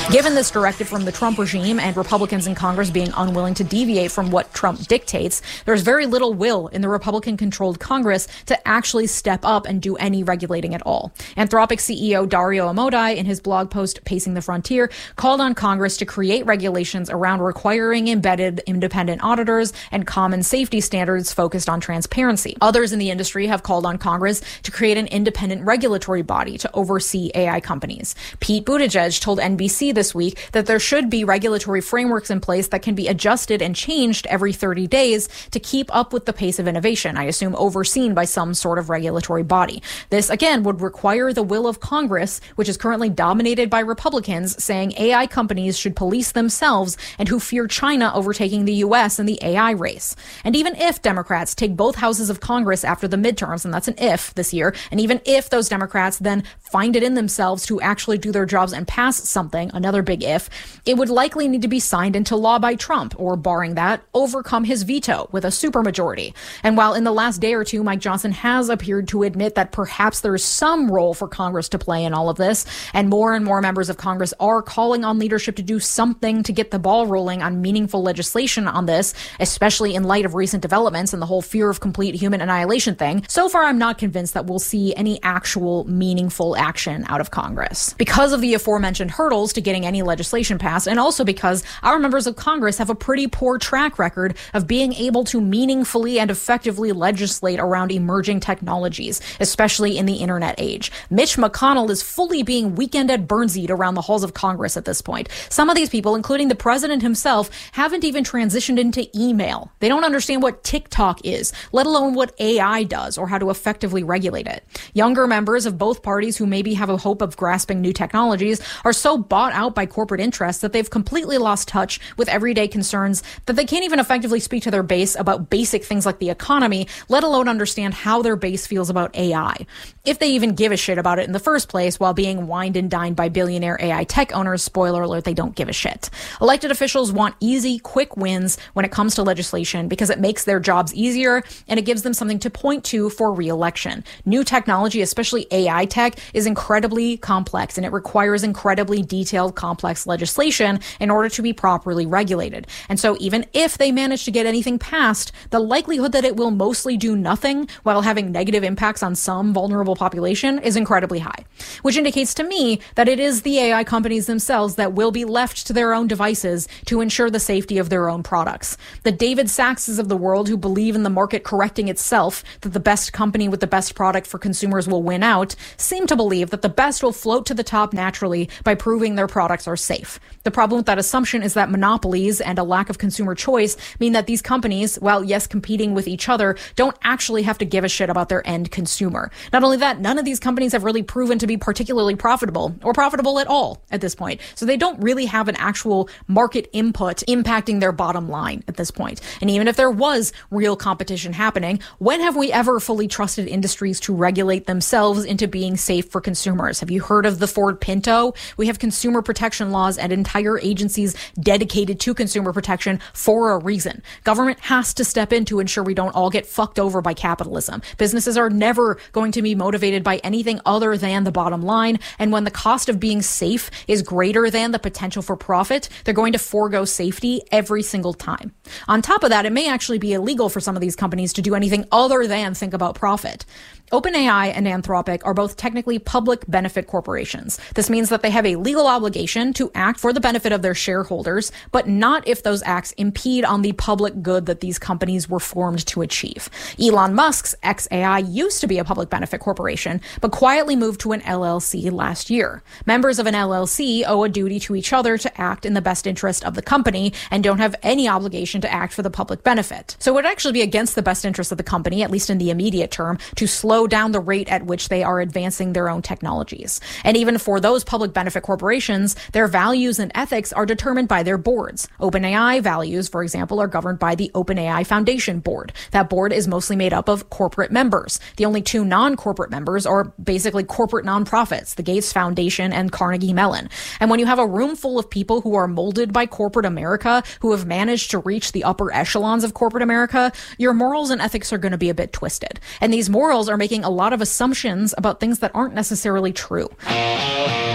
Given this directive from the Trump regime and Republicans in Congress being unwilling to deviate from what Trump dictates, there's very little will in the Republican-controlled Congress to actually step up and do any regulating at all. Anthropic CEO Dario Amodei, in his blog post Pacing the Frontier, called on Congress to create regulations around requiring embedded independent auditors and common safety standards focused on transparency. Others in the industry have called on Congress to create an independent regulatory body to oversee AI companies. Pete Buttigieg told NBC this week that there should be regulatory frameworks in place that can be adjusted and changed every 30 days to keep up with the pace of innovation, I assume overseen by some sort of regulatory body. This, again, would require the will of Congress, which is currently dominated by Republicans, saying AI companies should police themselves and who fear China overtaking the U.S. in the AI race. And even if Democrats take both houses of Congress after the midterms, and that's an if this year, and even if those Democrats then find it in themselves to actually do their jobs and pass something, another big if, it would likely need to be signed into law by Trump, or barring that, overcome his veto with a supermajority. And while in the last day or two, Mike Johnson has appeared to admit that perhaps there is some role for Congress to play in all of this, and more members of Congress are calling on leadership to do something to get the ball rolling on meaningful legislation on this, especially in light of recent developments and the whole fear of complete human annihilation thing, so far I'm not convinced that we'll see any actual meaningful action out of Congress. Because of the aforementioned hurdles to getting any legislation passed, and also because our members of Congress have a pretty poor track record of being able to meaningfully and effectively legislate around emerging technologies, especially in the internet age. Mitch McConnell is fully being weekend at Burnsied around the halls of Congress at this point. Some of these people, including the president himself, haven't even transitioned into email. They don't understand what TikTok is, let alone what AI does or how to effectively regulate it. Younger members of both parties who maybe have a hope of grasping new technologies are so bought out by corporate interests that they've completely lost touch with everyday concerns that they can't even effectively speak to their base about basic things like the economy, let alone understand how their base feels about AI. If they even give a shit about it in the first place while being wined and dined by billionaire AI tech owners, spoiler alert, they don't give a shit. Elected officials want easy, quick wins when it comes to legislation because it makes their jobs easier and it gives them something to point to for re-election. New technology, especially AI tech, is incredibly complex and it requires incredibly detailed, complex legislation in order to be properly regulated. And so even if they manage to get anything passed, the likelihood that it will mostly do nothing while having negative impacts on some vulnerable population is incredibly high, which indicates to me that it is the AI companies themselves that will be left to their own devices to ensure the safety of their own products. The David Saxes of the world who believe in the market correcting itself, that the best company with the best product for consumers will win out, seem to believe that the best will float to the top naturally by proving their products are safe. The problem with that assumption is that monopolies and a lack of consumer choice mean that these companies, while yes, competing with each other, don't actually have to give a shit about their end consumer. Not only that, none of these companies have really proven to be particularly profitable or profitable at all at this point. So they don't really have an actual market input impacting their bottom line at this point. And even if there was real competition happening, when have we ever fully trusted industries to regulate themselves into being safe for consumers? Have you heard of the Ford Pinto? We have consumer protection laws and entire agencies dedicated to consumer protection for a reason. Government has to step in to ensure we don't all get fucked over by capitalism. Businesses are never going to be motivated by anything other than the bottom line. And when the cost of being safe is greater than the potential for profit, they're going to forego safety every single time. On top of that, it may actually be illegal for some of these companies to do anything other than think about profit. OpenAI and Anthropic are both technically public benefit corporations. This means that they have a legal obligation to act for the benefit of their shareholders, but not if those acts impede on the public good that these companies were formed to achieve. Elon Musk's xAI used to be a public benefit corporation, but quietly moved to an LLC last year. Members of an LLC owe a duty to each other to act in the best interest of the company and don't have any obligation to act for the public benefit. So it would actually be against the best interest of the company, at least in the immediate term, to slow down the rate at which they are advancing their own technologies. And even for those public benefit corporations, their values and ethics are determined by their boards. OpenAI values, for example, are governed by the OpenAI Foundation Board. That board is mostly made up of corporate members. The only two non-corporate members are basically corporate nonprofits, the Gates Foundation and Carnegie Mellon. And when you have a room full of people who are molded by corporate America, who have managed to reach the upper echelons of corporate America, your morals and ethics are going to be a bit twisted. And these morals are making a lot of assumptions about things that aren't necessarily true.